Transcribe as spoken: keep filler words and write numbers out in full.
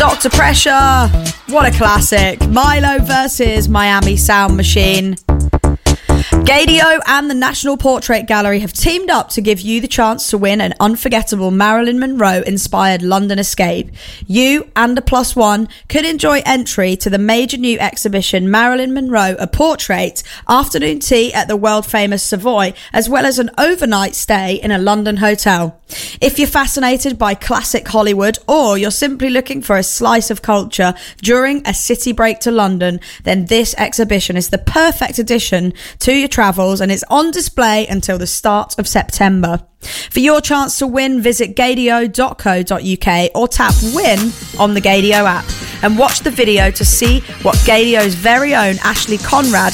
Doctor Pressure, what a classic. Milo versus Miami Sound Machine. Gaydio and the National Portrait Gallery have teamed up to give you the chance to win an unforgettable Marilyn Monroe-inspired London escape. You and a plus one could enjoy entry to the major new exhibition Marilyn Monroe, A Portrait, afternoon tea at the world-famous Savoy, as well as an overnight stay in a London hotel. If you're fascinated by classic Hollywood or you're simply looking for a slice of culture during a city break to London, then this exhibition is the perfect addition to your travels and it's on display until the start of September. For your chance to win, visit gaydio dot co dot uk or tap win on the Gaydio app and watch the video to see what Gaydio's very own Ashley Conrad